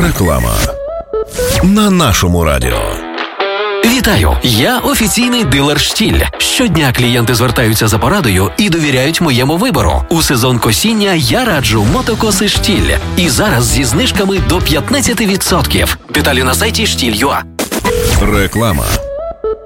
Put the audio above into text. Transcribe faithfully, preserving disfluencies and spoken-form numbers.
Реклама на нашому радіо. Вітаю! Я офіційний дилер «Штіль». Щодня клієнти звертаються за порадою і довіряють моєму вибору. У сезон косіння я раджу мотокоси «Штіль». І зараз зі знижками до п'ятнадцять відсотків. Деталі на сайті штіль крапка ю а. Реклама.